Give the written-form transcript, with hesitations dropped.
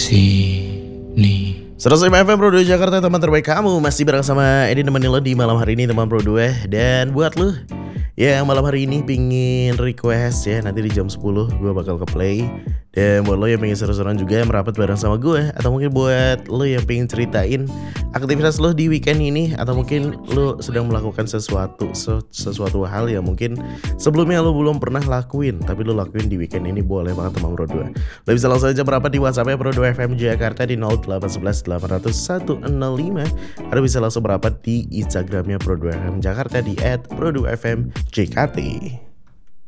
sini. 105 FM Pro 2 Jakarta, teman terbaik kamu. Masih bareng sama Edi nemenin lo di malam hari ini teman Pro 2. Dan buat lo yang malam hari ini pingin request ya, nanti di jam 10 gue bakal ke play. Dan buat lo yang pengen seru-seruan juga merapat bareng sama gue, atau mungkin buat lo yang pengen ceritain aktivitas lo di weekend ini, atau mungkin lo sedang melakukan sesuatu hal yang mungkin sebelumnya lo belum pernah lakuin tapi lo lakuin di weekend ini, boleh banget teman Pro 2. Lo bisa langsung aja merapat di WhatsApp-nya Pro 2 FM Jakarta di 0811 800 105, atau bisa langsung merapat di Instagramnya Pro 2 FM Jakarta di @Pro2FMJKT.